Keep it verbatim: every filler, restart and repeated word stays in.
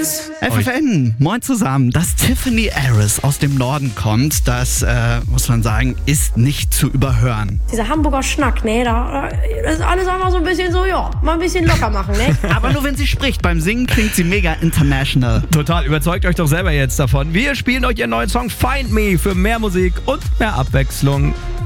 grüß F euch. F N, moin zusammen. Dass Tiffany Harris aus dem Norden kommt, das, äh, muss man sagen, ist nicht zu überhören. Dieser Hamburger Schnack, ne, da, das ist alles einfach so ein bisschen so, ja, mal ein bisschen locker machen, ne? Aber nur wenn sie spricht. Beim Singen klingt sie mega international. Total, überzeugt euch doch selber jetzt davon. Wir spielen euch ihren neuen Song Find Me für mehr Musik und mehr Abwechslung.